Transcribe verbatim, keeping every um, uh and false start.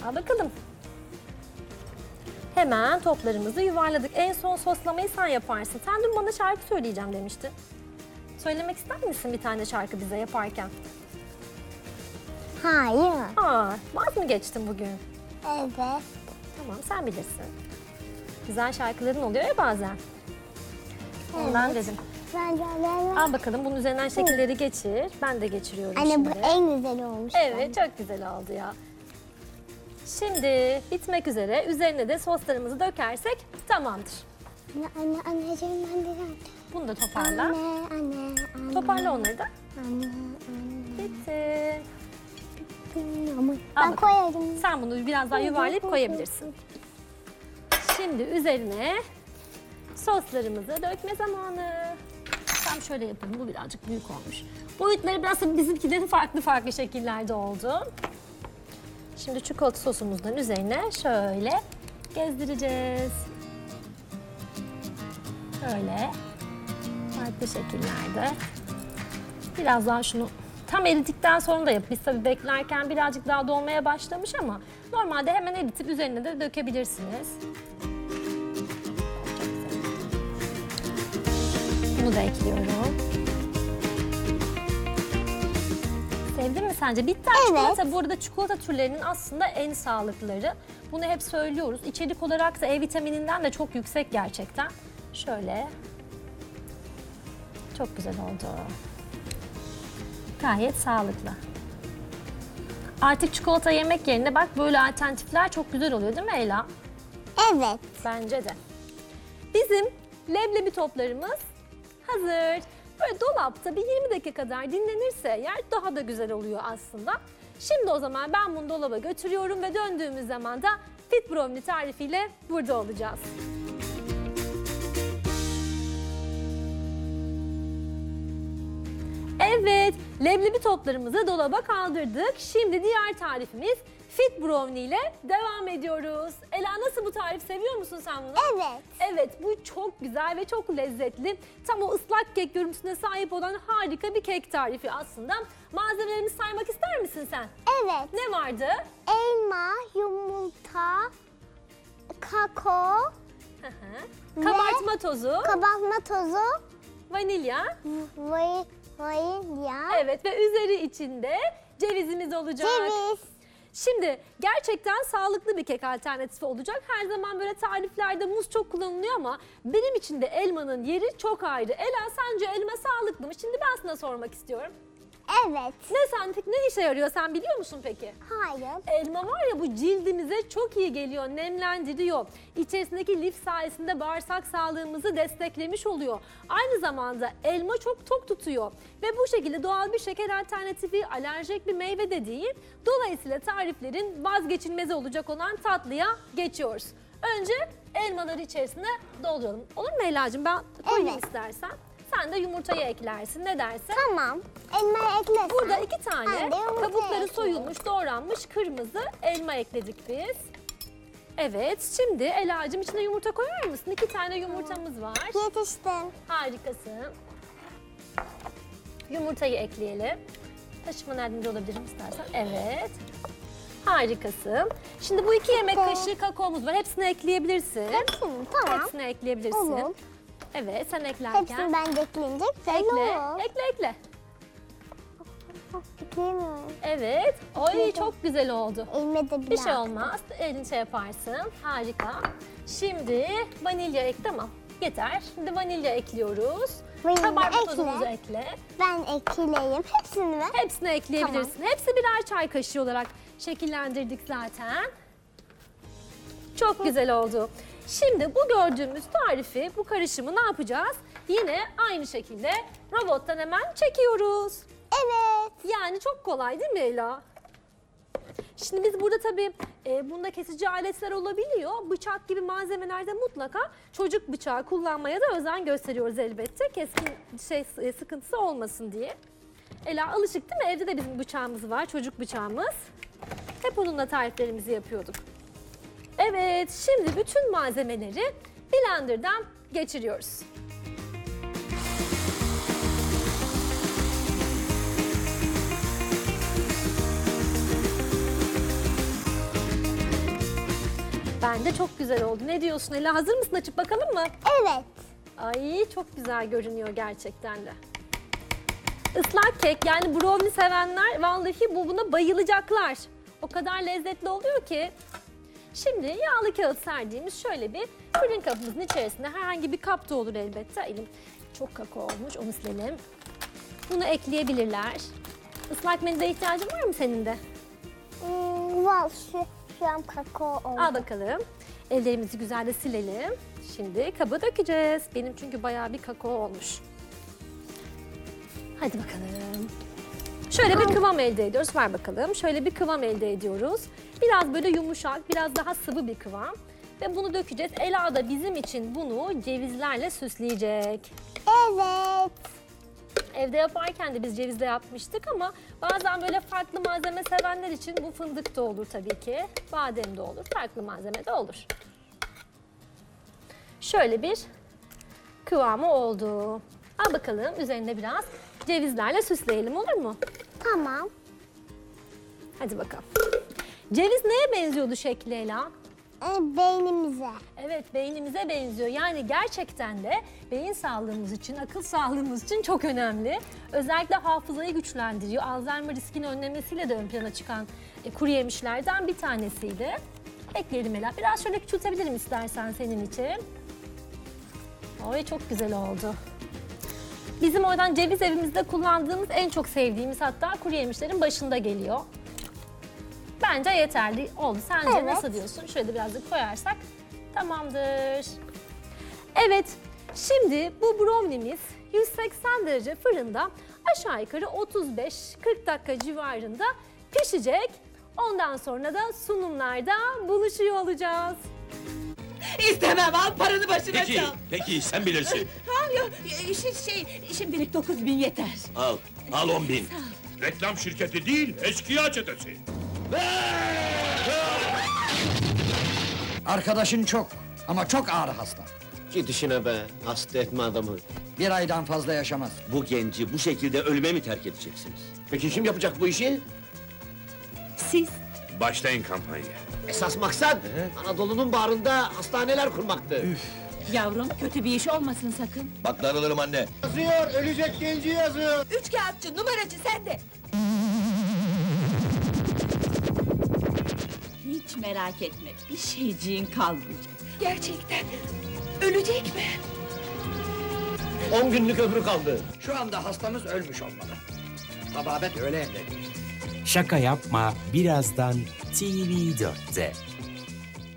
Al bakalım. Hemen toplarımızı yuvarladık. En son soslamayı sen yaparsın. Sen dün bana şarkı söyleyeceğim demiştin. Söylemek ister misin bir tane şarkı bize yaparken? Hayır. Aa, vaz mı geçtin bugün? Evet. Tamam, sen bilirsin. Güzel şarkıların oluyor ya bazen. Ondan Evet. dedim. Bence öyle. Al bakalım, bunun üzerinden şekilleri geçir. Ben de geçiriyorum Anne şimdi. bu en güzel olmuş. Evet, çok güzel oldu ya. Şimdi bitmek üzere. Üzerine de soslarımızı dökersek tamamdır. Anne, anne, anneciğim, anne, Bunu da toparla. anne, anne, anne. Toparla onları da. Anne, anne. Bitti. Bilmiyorum. Al Ben bakalım. koyarım. Sen bunu biraz daha yuvarlayıp koyabilirsin. Şimdi üzerine soslarımızı dökme zamanı. Tam şöyle yapalım. Bu birazcık büyük olmuş. Boyutları biraz da bizimkilerin farklı farklı şekillerde oldu. Şimdi çikolata sosumuzdan üzerine şöyle gezdireceğiz. Şöyle farklı şekillerde. Biraz daha şunu tam eridikten sonra da yap. Biz tabii beklerken birazcık daha dolmaya başlamış ama normalde hemen eritip üzerine de dökebilirsiniz. Bunu da ekliyorum. Sevdin mi sence? Bitter Evet. çikolata bu arada çikolata türlerinin aslında en sağlıklıları. Bunu hep söylüyoruz. İçerik olarak da E vitamininden de çok yüksek gerçekten. Şöyle. Çok güzel oldu. Gayet sağlıklı. Artık çikolata yemek yerine bak böyle alternatifler çok güzel oluyor değil mi Ela? Evet. Bence de. Bizim leblebi toplarımız hazır. Böyle dolapta bir yirmi dakika kadar dinlenirse eğer daha da güzel oluyor aslında. Şimdi o zaman ben bunu dolaba götürüyorum ve döndüğümüz zaman da Fit Brownie tarifiyle burada olacağız. Evet, leblebi toplarımızı dolaba kaldırdık. Şimdi diğer tarifimiz Fit Brownie ile devam ediyoruz. Ela, nasıl bu tarif? Seviyor musun sen bunu? Evet. Evet, bu çok güzel ve çok lezzetli. Tam o ıslak kek görüntüsüne sahip olan harika bir kek tarifi aslında. Malzemelerimizi saymak ister misin sen? Evet. Ne vardı? Elma, yumurta, kakao, Hı hı. Kabartma tozu, kabartma tozu, vanilya. vay, vanilya, Evet ve üzeri içinde cevizimiz olacak. ceviz. Şimdi gerçekten sağlıklı bir kek alternatifi olacak. Her zaman böyle tariflerde muz çok kullanılıyor ama benim için de elmanın yeri çok ayrı. Ela, sence elma sağlıklı mı? Şimdi ben sana sormak istiyorum. Evet. Ne sen peki, ne işe yarıyor, sen biliyor musun peki? Hayır. Elma var ya, bu cildimize çok iyi geliyor, nemlendiriyor. İçerisindeki lif sayesinde bağırsak sağlığımızı desteklemiş oluyor. Aynı zamanda elma çok tok tutuyor ve bu şekilde doğal bir şeker alternatifi, alerjik bir meyve de değil. Dolayısıyla tariflerin vazgeçilmezi olacak olan tatlıya geçiyoruz. Önce elmaları içerisine dolduralım. Olur mu Ela'cığım? Ben koyayım Evet. istersen. Sen de yumurtayı eklersin. Ne dersin? Tamam. Elmayı eklesin. Burada iki tane Ben de yumurta kabukları ekliyorum. soyulmuş, doğranmış kırmızı elma ekledik biz. Evet, şimdi Ela'cığım içine yumurta koyar mısın? İki tane yumurtamız var. Yetiştim. Harikasın. Yumurtayı ekleyelim. Taşıma yardımcı olabilirim istersen. Evet. Harikasın. Şimdi bu iki yemek Kakao. kaşığı kakaomuz var. Hepsini ekleyebilirsin. Hepsini tamam. Hepsini ekleyebilirsin. Olur. Evet, sen eklerken. Hepsini ben de ekleyince güzel Ekle, olur. ekle, ekle. Ekleyemiyorum. Evet. Oy, Ekledim. çok güzel oldu. Elime de Bir şey biraz. olmaz. Elini şey yaparsın. Harika. Şimdi vanilya ek, tamam. Yeter. Şimdi vanilya ekliyoruz. Vanilya Kabartma ekle. tozumuzu ekle. Ben ekleyeyim. Hepsini mi? Hepsini ekleyebilirsin. Hepsi birer çay kaşığı olarak şekillendirdik zaten. Çok güzel oldu. Şimdi bu gördüğümüz tarifi, bu karışımı ne yapacağız? Yine aynı şekilde robottan hemen çekiyoruz. Evet. Yani çok kolay değil mi Ela? Şimdi biz burada tabii e, bunda kesici aletler olabiliyor. Bıçak gibi malzemelerde mutlaka çocuk bıçağı kullanmaya da özen gösteriyoruz elbette. Keskin şey e, sıkıntısı olmasın diye. Ela alışık değil mi? Evde de bizim bıçağımız var, çocuk bıçağımız. Hep onunla tariflerimizi yapıyorduk. Evet, şimdi bütün malzemeleri blenderdan geçiriyoruz. Bence çok güzel oldu. Ne diyorsun Ela? Hazır mısın? Açıp bakalım mı? Evet. Ay çok güzel görünüyor gerçekten de. Islak kek yani brownie sevenler vallahi bu buna bayılacaklar. O kadar lezzetli oluyor ki. Şimdi yağlı kağıt serdiğimiz şöyle bir fırın kabımızın içerisinde herhangi bir kap da olur elbette. Elim çok kakao olmuş onu silelim. Bunu ekleyebilirler. Islak mendile ihtiyacın var mı senin de? Hmm, var şu, şu an kakao oldu. Al bakalım. Ellerimizi güzel de silelim. Şimdi kaba dökeceğiz. Benim çünkü bayağı bir kakao olmuş. Hadi bakalım. Şöyle bir kıvam elde ediyoruz. Ver bakalım. Şöyle bir kıvam elde ediyoruz. Biraz böyle yumuşak, biraz daha sıvı bir kıvam. Ve bunu dökeceğiz. Ela da bizim için bunu cevizlerle süsleyecek. Evet. Evde yaparken de biz cevizle yapmıştık ama bazen böyle farklı malzeme sevenler için bu fındık da olur tabii ki. Badem de olur, farklı malzeme de olur. Şöyle bir kıvamı oldu. Al bakalım üzerine biraz cevizlerle süsleyelim olur mu? Tamam. Hadi bakalım. Ceviz neye benziyordu şekli Ela? Ee, beynimize. Evet beynimize benziyor. Yani gerçekten de beyin sağlığımız için, akıl sağlığımız için çok önemli. Özellikle hafızayı güçlendiriyor. Alzheimer riskini önlemesiyle de ön plana çıkan e, kuru yemişlerden bir tanesiydi. Ekleyelim Ela. Biraz şöyle küçültebilirim istersen senin için. Oy çok güzel oldu. Bizim oradan ceviz evimizde kullandığımız en çok sevdiğimiz hatta kuru yemişlerin başında geliyor. Bence yeterli oldu. Sence Evet. nasıl diyorsun? Şöyle de birazcık koyarsak tamamdır. Evet, şimdi bu brownie'miz yüz seksen derece fırında aşağı yukarı otuz beş kırk dakika civarında pişecek. Ondan sonra da sunumlarda buluşuyor olacağız. İstemem al paranı başına Peki, çal. peki sen bilirsin. Ha, yok, şey, şey, şimdilik dokuz bin yeter. Al, al on bin. Reklam şirketi değil, eşkıya çetesi. Arkadaşın çok ama çok ağır hasta. Git işine be, hasta etme adamı. Bir aydan fazla yaşamaz. Bu genci bu şekilde ölüme mi terk edeceksiniz? Peki kim yapacak bu işi? Siz Başlayın kampanya. Esas maksat Anadolu'nun bağrında hastaneler kurmaktı. yavrum kötü bir iş olmasın sakın. Bak darılırım anne. Yazıyor, ölecek genci yazıyor. Üç kağıtçı numaracı sende. Hiç merak etme bir şeyciğin kalmayacak. Gerçekten ölecek mi? On günlük ömrü kaldı. Şu anda hastamız ölmüş olmalı. Tababet öyle emrediyor. Şaka yapma birazdan T V dörtte.